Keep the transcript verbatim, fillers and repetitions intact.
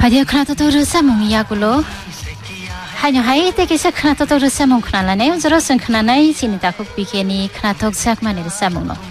하디어 크나토토 르사몽 야굴로 하녀 하이테게서 크나토토 르사몽 크나라네 우저로슨 크나나이 시니다국 비케니 크나톡 삭마네 르사몽노